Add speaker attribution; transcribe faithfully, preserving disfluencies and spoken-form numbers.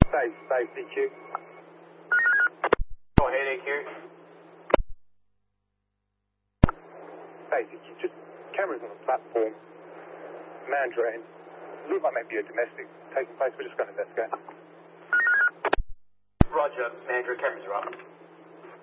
Speaker 1: Dave, Dave, D Q.
Speaker 2: Go ahead, A Q.
Speaker 1: Dave, D Q, just cameras on the platform. Mandarin. Look like maybe a domestic taking place. We're just going to investigate.
Speaker 2: Roger, Mandra, cameras are up.